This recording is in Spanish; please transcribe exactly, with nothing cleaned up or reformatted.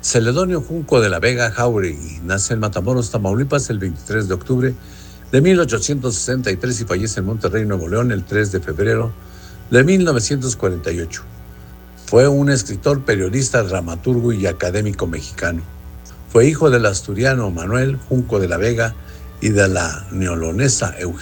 Celedonio Junco de la Vega Jáuregui nace en Matamoros, Tamaulipas, el veintitrés de octubre de mil ochocientos sesenta y tres y fallece en Monterrey, Nuevo León, el tres de febrero de mil novecientos cuarenta y ocho. Fue un escritor, periodista, dramaturgo y académico mexicano. Fue hijo del asturiano Manuel Junco de la Vega y de la neolonesa Eugenia